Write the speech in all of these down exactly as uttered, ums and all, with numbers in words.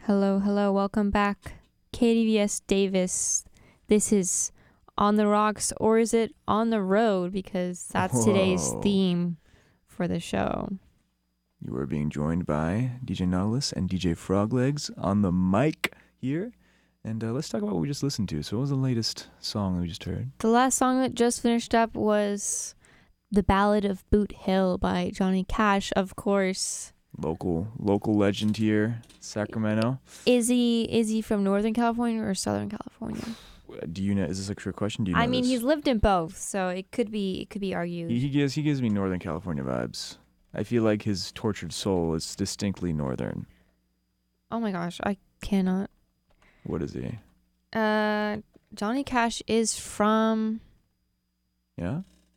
Hello, hello, welcome back. K D V S Davis. This is On the Rocks, or is it On the Road? Because that's Whoa. today's theme for the show. You are being joined by D J Nautilus and D J Froglegs on the mic here. And uh, let's talk about what we just listened to. So what was the latest song that we just heard? The last song that just finished up was The Ballad of Boot Hill by Johnny Cash, of course. Local local legend here, Sacramento. Is he is he from Northern California or Southern California? Do you know, is this a trick question? Do you know I mean, this? he's lived in both, so it could be it could be argued. He, he gives he gives me Northern California vibes. I feel like his tortured soul is distinctly northern. Oh my gosh, I cannot. What is he? Uh, Johnny Cash is from Yeah?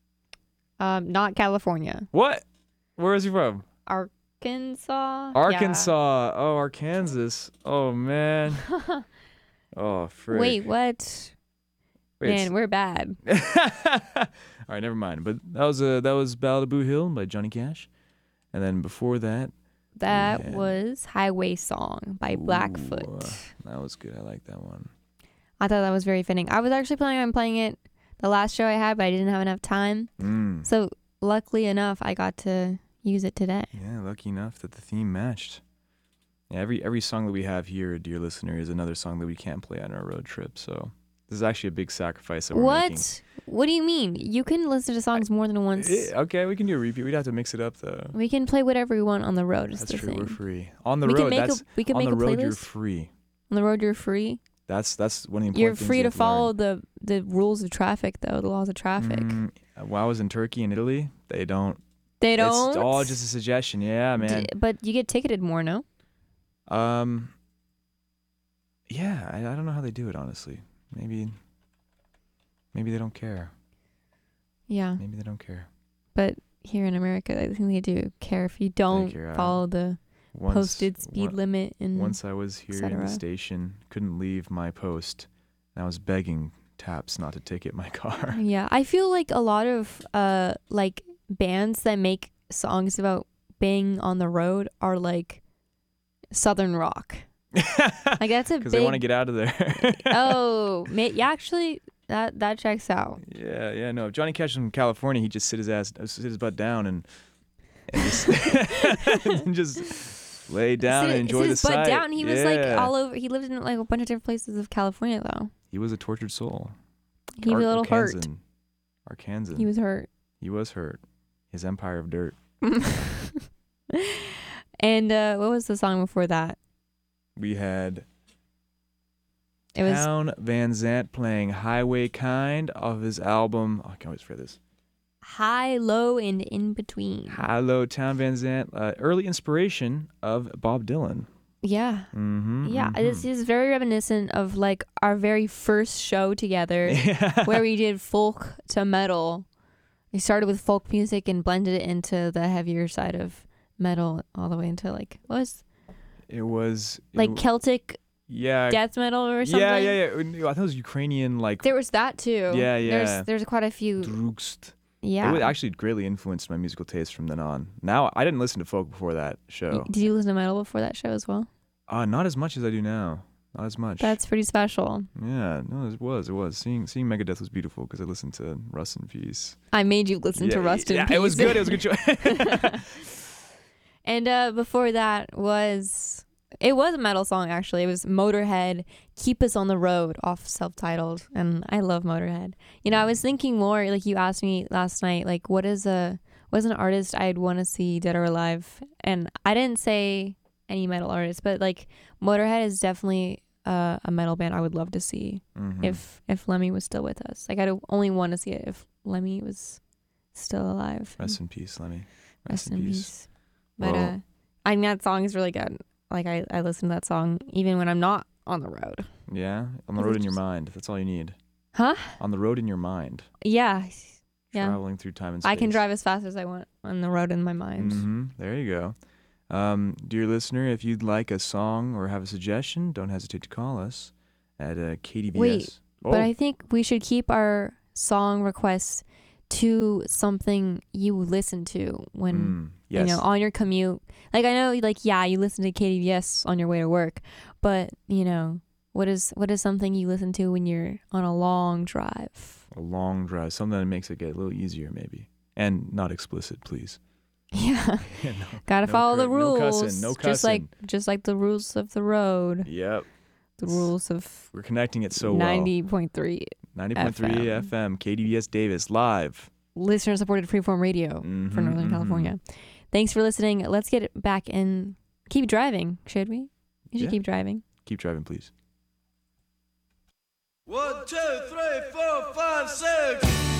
um not California, What? Where is he from? Arkansas. Arkansas. Oh, Arkansas. Oh, man. Yeah. Oh, frick. Wait, what? Wait, Man, we're bad. All right, never mind. But that was uh, that was Ballad of Boo Hill by Johnny Cash, and then before that, That Yeah. was Highway Song by Blackfoot. ooh, uh, that was good. I like that one. I thought that was very fitting. I was actually planning on playing it the last show I had, but I didn't have enough time. Mm. So luckily enough, I got to use it today. Yeah, lucky enough that the theme matched. Yeah, every every song that we have here, dear listener, is another song that we can't play on our road trip. So this is actually a big sacrifice that we're What? making. What do you mean? You can listen to songs more than once. Eh, okay, we can do a repeat. We'd have to mix it up though. We can play whatever we want on the road. Is That's the true. thing. We're free on the we road. can make that's a we can on make the a road. playlist. You're free. On the road, you're free. That's that's one of the important You're things free you to have learn. follow the the rules of traffic, though the laws of traffic. Mm, when I was in Turkey and Italy, they don't. They don't. It's all just a suggestion. Yeah, man. D- but you get ticketed more, no? Um. Yeah, I, I don't know how they do it, honestly. Maybe. Maybe they don't care. Yeah, Maybe they don't care. but here in America, I think they do care if you don't care, uh, follow the Once, posted speed on- limit. And Once I was here in the cetera. station, couldn't leave my post, and I was begging Taps not to ticket my car. yeah, I feel like a lot of uh like bands that make songs about being on the road are like Southern rock. Like that's a Because big. they want to get out of there. oh, ma- yeah, actually, that that checks out. Yeah, yeah, no. If Johnny Cash was from California, he'd just sit his ass, uh, sit his butt down and and just, and just lay down Sit- and enjoy sit the his butt sight. down. He was like Yeah. all over. He lived in like a bunch of different places of California, though. He was a tortured soul. He was a Ar- little hurt. Arkansan. Arkansan. He was hurt. He was hurt. His empire of dirt. And uh, what was the song before that? We had It was Town Van Zant playing Highway Kind off his album. Oh, I can always forget this. High, Low, and In Between. Hello, Town Van Zant. Uh, early inspiration of Bob Dylan. Yeah. Mm-hmm. Yeah, this is very reminiscent of like our very first show together mm-hmm. where we did folk to metal. We started with folk music and blended it into the heavier side of metal all the way into like, what was It was it like w- Celtic yeah, death metal or something? yeah, yeah, yeah. I thought it was Ukrainian, like There was that too. Yeah, yeah. There's there's quite a few. Drugst. Yeah. It would actually greatly influenced my musical taste from then on. Now I didn't listen to folk before that show. Did you listen to metal before that show as well? Uh, not as much as I do now. Not as much. That's pretty special. Yeah, no, it was, it was. Seeing seeing Megadeth was beautiful because I listened to Rust in Peace. I made you listen to Yeah, Rust in yeah, Peace. it was good. It was a good choice. And uh, before that was it was a metal song actually. It was Motorhead, "Keep Us on the Road" off self-titled, and I love Motorhead. You know, I was thinking more like you asked me last night, like what is a what's an artist I'd want to see dead or alive, and I didn't say any metal artist, but like Motorhead is definitely uh, a metal band I would love to see Mhm. if if Lemmy was still with us. Like I'd only want to see it if Lemmy was still alive. Rest in peace, Lemmy. Rest in peace. But Well- uh, I mean that song is really good. Like I, I listen to that song even when I'm not on the road. Yeah, on the Is road it in your just- mind. That's all you need. Huh? On the road in your mind. Yeah. Yeah. Traveling through time and space. I can drive as fast as I want on the road in my mind. Mm-hmm. There you go. Um, dear listener, if you'd like a song or have a suggestion, don't hesitate to call us at uh, K D V S. Wait, oh, But I think we should keep our song requests to something you listen to when Mm, yes. you know on your commute. Like I know, like yeah, you listen to K D V S on your way to work, but you know what is what is something you listen to when you're on a long drive? A long drive, something that makes it get a little easier, maybe, and not explicit, please. Yeah, Yeah, no, gotta no follow cur- the no rules. cussing, no Just like cussing. just like the rules of the road, Yep, the rules of we're connecting it so well. ninety point three ninety point three F M. F M, K D V S Davis live. listener supported freeform radio Mhm, for Northern mhm. California. Thanks for listening. Let's get back and keep driving, should we? You should Yeah. keep driving. Keep driving, please. One, two, three, four, five, six.